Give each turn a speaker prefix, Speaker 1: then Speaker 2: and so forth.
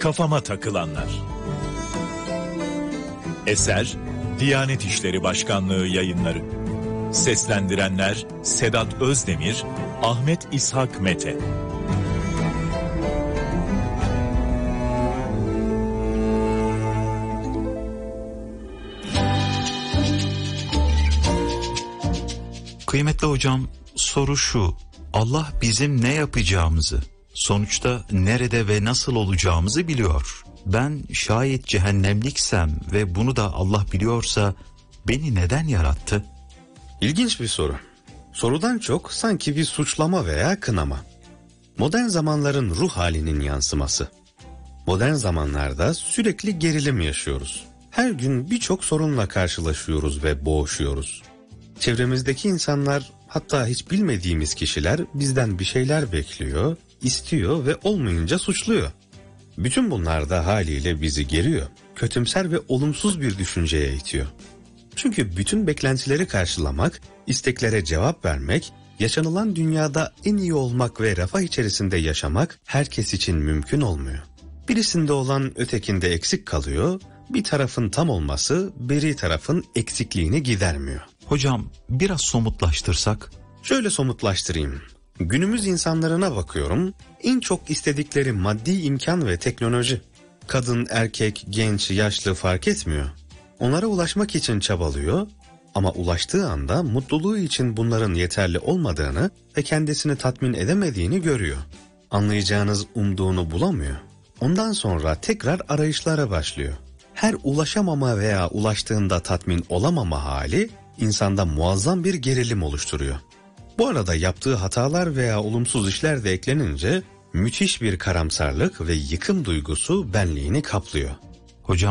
Speaker 1: Kafama takılanlar. Eser Diyanet İşleri Başkanlığı Yayınları. Seslendirenler Sedat Özdemir, Ahmet İshak Mete.
Speaker 2: Kıymetli hocam, soru şu: Allah bizim ne yapacağımızı, sonuçta nerede ve nasıl olacağımızı biliyor. Ben şayet cehennemliksem ve bunu da Allah biliyorsa beni neden yarattı?
Speaker 3: İlginç bir soru. Sorudan çok sanki bir suçlama veya kınama. Modern zamanların ruh halinin yansıması. Modern zamanlarda sürekli gerilim yaşıyoruz. Her gün birçok sorunla karşılaşıyoruz ve boğuşuyoruz. Çevremizdeki insanlar, hatta hiç bilmediğimiz kişiler bizden bir şeyler bekliyor, istiyor ve olmayınca suçluyor. Bütün bunlar da haliyle bizi geriyor, kötümser ve olumsuz bir düşünceye itiyor. Çünkü bütün beklentileri karşılamak, isteklere cevap vermek, yaşanılan dünyada en iyi olmak ve refah içerisinde yaşamak herkes için mümkün olmuyor. Birisinde olan ötekinde eksik kalıyor, bir tarafın tam olması beri tarafın eksikliğini gidermiyor.
Speaker 2: Hocam, biraz somutlaştırsak?
Speaker 3: Şöyle somutlaştırayım. Günümüz insanlarına bakıyorum, en çok istedikleri maddi imkan ve teknoloji. Kadın, erkek, genç, yaşlı fark etmiyor. Onlara ulaşmak için çabalıyor ama ulaştığı anda mutluluğu için bunların yeterli olmadığını ve kendisini tatmin edemediğini görüyor. Anlayacağınız umduğunu bulamıyor. Ondan sonra tekrar arayışlara başlıyor. Her ulaşamama veya ulaştığında tatmin olamama hali insanda muazzam bir gerilim oluşturuyor. Bu arada yaptığı hatalar veya olumsuz işler de eklenince müthiş bir karamsarlık ve yıkım duygusu benliğini kaplıyor.